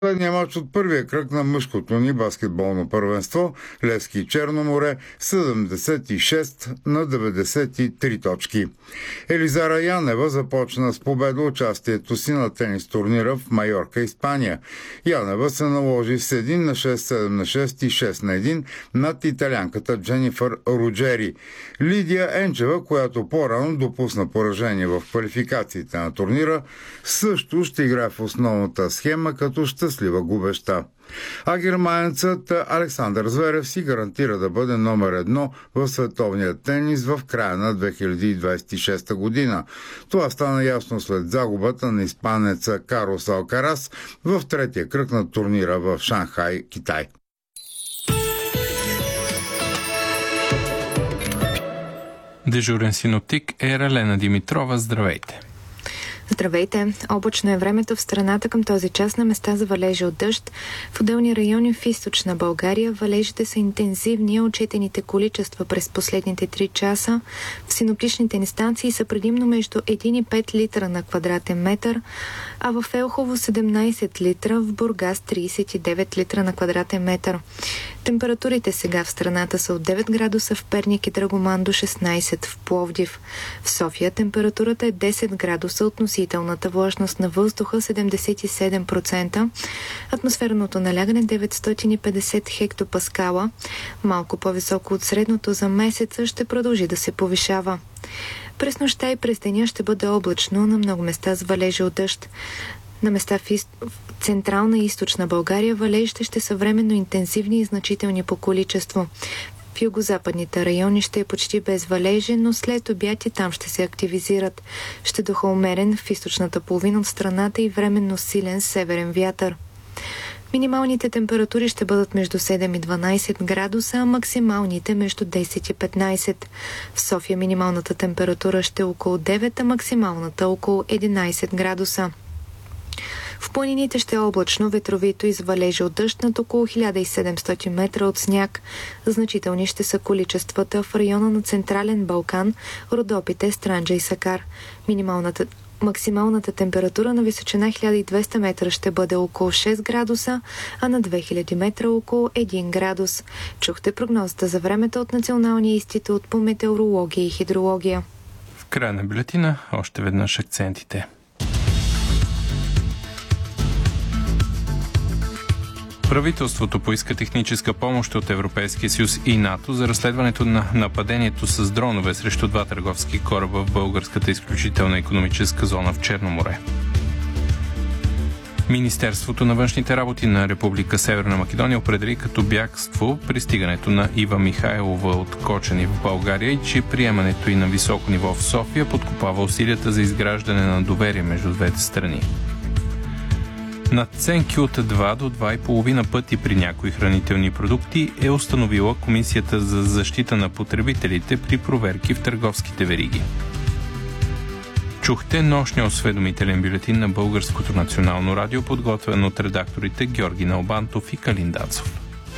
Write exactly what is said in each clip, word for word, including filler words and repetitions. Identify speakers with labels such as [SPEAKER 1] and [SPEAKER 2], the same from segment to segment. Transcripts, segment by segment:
[SPEAKER 1] Последният мач от първия кръг на мъжкото ни баскетболно първенство Левски Черно море седемдесет и шест на деветдесет и три точки. Елизара Янева започна с победа участието си на тенис турнира в Майорка, Испания. Янева се наложи с един на шест, седем на шест и шест на едно над италянката Дженифър Руджери. Лидия Енчева, която по-рано допусна поражение в квалификациите на турнира, също ще играе в основната схема като щастлива губеща. А германецът Александър Зверев си гарантира да бъде номер едно в световния тенис в края на две хиляди двадесет и шеста година. Това стана ясно след загубата на испанеца Карлос Алкарас в третия кръг на турнира в Шанхай, Китай.
[SPEAKER 2] Дежурен синоптик е Ралена Димитрова. Здравейте!
[SPEAKER 3] Здравейте! Облачно е времето в страната към този час, на места за валежи от дъжд. В отделни райони в източна България валежите са интензивни, отчетените количества през последните три часа. В синоптичните ни станции са предимно между един и пет литра на квадратен метър, а в Елхово седемнадесет литра, в Бургас тридесет и девет литра на квадратен метър. Температурите сега в страната са от девет градуса в Перник и Драгоман до шестнадесет в Пловдив. В София температурата е десет градуса, относителната влажност на въздуха седемдесет и седем процента, атмосферното налягане деветстотин и петдесет хектопаскала, малко по-високо от средното за месеца, ще продължи да се повишава. През нощта и през деня ще бъде облачно, на много места с валежи от дъжд. На места в, из... в централна и източна България валежите ще са временно интензивни и значителни по количество. В югозападните райони ще е почти без валежи, но след обяд и там ще се активизират. Ще духа умерен в източната половина от страната и временно силен северен вятър. Минималните температури ще бъдат между седем и дванадесет градуса, а максималните между десет и петнадесет. В София минималната температура ще е около девет, а максималната около единадесет градуса. В планините ще е облачно, ветровито и с валежи от дъжд над около хиляда и седемстотин метра от сняг. Значителни ще са количествата в района на Централен Балкан, Родопите, Странджа и Сакар. Минималната Максималната температура на височина хиляда и двеста метра ще бъде около шест градуса, а на две хиляди метра около един градус. Чухте прогнозата за времето от Националния институт по метеорология и хидрология.
[SPEAKER 2] В края на бюлетина още веднъж акцентите. Правителството поиска техническа помощ от Европейския съюз и НАТО за разследването на нападението с дронове срещу два търговски кораба в българската изключителна икономическа зона в Черно море. Министерството на външните работи на Република Северна Македония определи като бягство пристигането на Ива Михайлова от Кочани в България и че приемането й на високо ниво в София подкопава усилията за изграждане на доверие между двете страни. Надценки от два до два и половина пъти при някои хранителни продукти е установила Комисията за защита на потребителите при проверки в търговските вериги. Чухте нощния осведомителен бюлетин на Българското национално радио, подготвен от редакторите Георги Налбантов и Калин Дацов.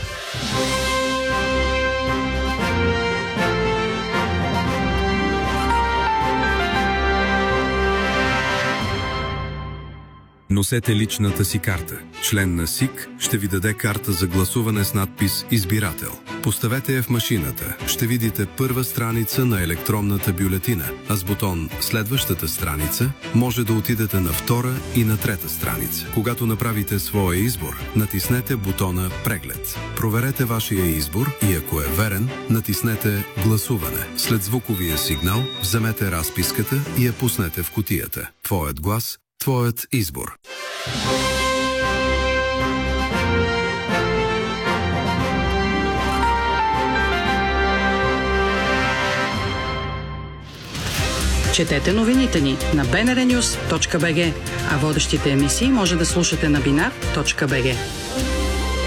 [SPEAKER 4] Носете личната си карта. Член на СИК ще ви даде карта за гласуване с надпис «Избирател». Поставете я в машината. Ще видите първа страница на електронната бюлетина, а с бутон «Следващата страница» може да отидете на втора и на трета страница. Когато направите своя избор, натиснете бутона «Преглед». Проверете вашия избор и ако е верен, натиснете «Гласуване». След звуковия сигнал вземете разписката и я пуснете в кутията. Твоят глас – твоят избор.
[SPEAKER 5] Четете новините ни на би ен ар нюз точка би джи, а водещите емисии може да слушате на бинар точка би джи.